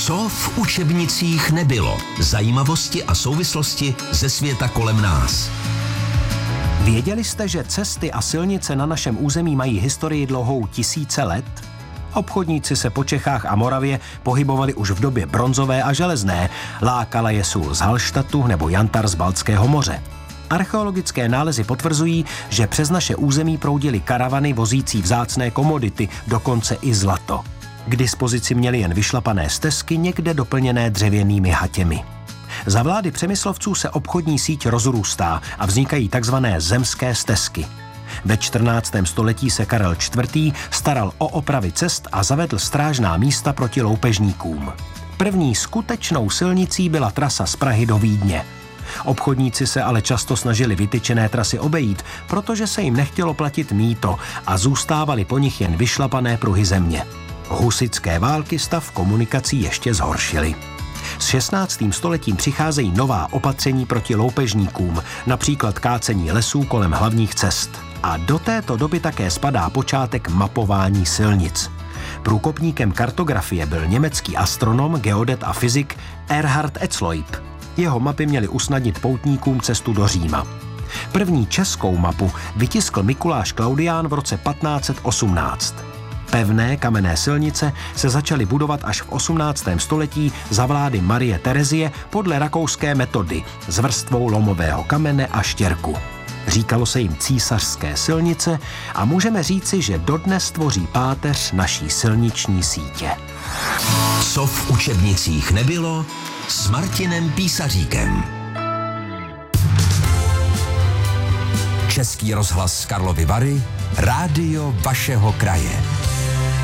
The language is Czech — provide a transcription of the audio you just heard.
Co v učebnicích nebylo? Zajímavosti a souvislosti ze světa kolem nás. Věděli jste, že cesty a silnice na našem území mají historii dlouhou tisíce let? Obchodníci se po Čechách a Moravě pohybovali už v době bronzové a železné. Lákala je sůl z Hallštatu nebo jantar z Baltského moře. Archeologické nálezy potvrzují, že přes naše území proudily karavany vozící vzácné komodity, dokonce i zlato. K dispozici měli jen vyšlapané stezky, někde doplněné dřevěnými hatěmi. Za vlády Přemyslovců se obchodní síť rozrůstá a vznikají takzvané zemské stezky. Ve 14. století se Karel IV. Staral o opravy cest a zavedl strážná místa proti loupežníkům. První skutečnou silnicí byla trasa z Prahy do Vídně. Obchodníci se ale často snažili vytyčené trasy obejít, protože se jim nechtělo platit mýto a zůstávaly po nich jen vyšlapané pruhy země. Husitské války stav komunikací ještě zhoršily. S 16. stoletím přicházejí nová opatření proti loupežníkům, například kácení lesů kolem hlavních cest. A do této doby také spadá počátek mapování silnic. Průkopníkem kartografie byl německý astronom, geodet a fyzik Erhard Etzloib. Jeho mapy měly usnadnit poutníkům cestu do Říma. První českou mapu vytiskl Mikuláš Klaudián v roce 1518. Pevné kamenné silnice se začaly budovat až v 18. století za vlády Marie Terezie podle rakouské metody s vrstvou lomového kamene a štěrku. Říkalo se jim císařské silnice a můžeme říci, že dodnes tvoří páteř naší silniční sítě. Co v učebnicích nebylo? S Martinem Písaříkem. Český rozhlas Karlovy Vary, rádio vašeho kraje.